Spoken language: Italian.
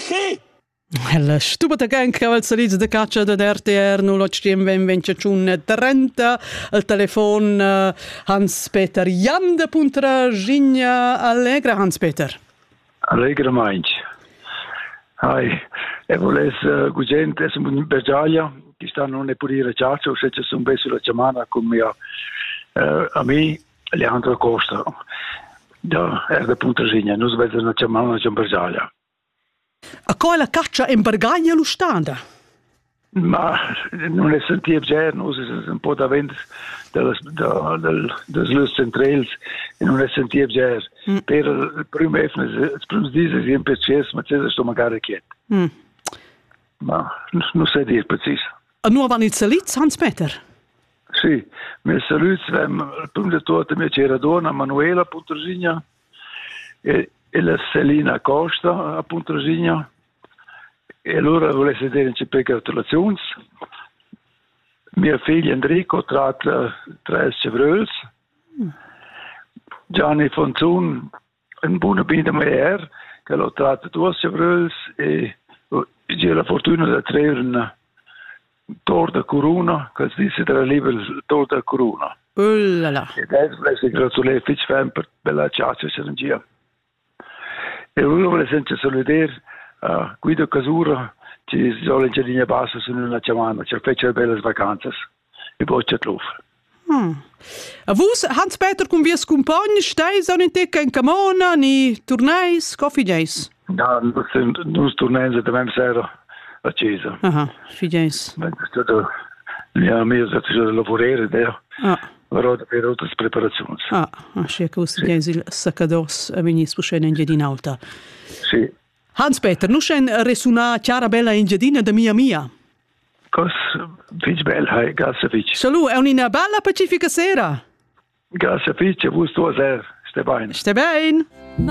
chi? La stupida gang al servizio de caccia de RTR nu lo stiem ven 21:30 al telefon Hans-Peter Jan de Puntragigna Allegra Hans-Peter. Allegra Mainz. Hai, e voles gente in Bergaglia che stanno neppure a caccia o se c'è un beso la chiamata con mia amico Leandro Costa da de Puntragigna, non sveglia una chiamata in Bergaglia. A qual la caccia in Bergaglia lo standa? Ma non è sentito già, non è un po' da vento das lus centrales e non è sentito già. Per il primo dise si è impeccess, ma c'è sto magari chieto. Ma non sai dire preciso. A nuova il salitz, Hans-Peter? Sì, mi saluto, il primo di tutto mi c'era donna Manuela Puntragigna e la Selina Costa a Puntragigna e allora volesse dire in cipe gratulazioni. Mia figlia Enrico tratta 3 Chevrols. Gianni Fonzun, un buon bine maier, che lo tratta 2 Chevrols e c'è la fortuna di trarre un Tor da Corona, che si dice tra liberi il Tor da Corona. Ullala. E adesso volesse gratulare Fitch Fan per la ciaccia se non gira. E uno vuole sempre salutare Guido Casura, ci sono in Giardina Bassa, sono una chiamata, ci fece belle vacanze e poi c'è l'uff. A vos, Hans-Peter, con vies compagni, stai so in teca in Camona, ni torneis, coffee No, non torneis da me sera a Cesa. figeis. Ma è stato mia amica è stato lavorare da. Però per altre preparazioni. C'è che usted geis il saccados a venis puscena in Giardina Alta. Sì. Hans-Peter, nu scen resuna chiara bella in Giardina da mia. Cos fitch bel, grazie fitch. Salut, è una bella pacifica sera. Grazie fitch, vos tu a ser, stai bene. Stai bene.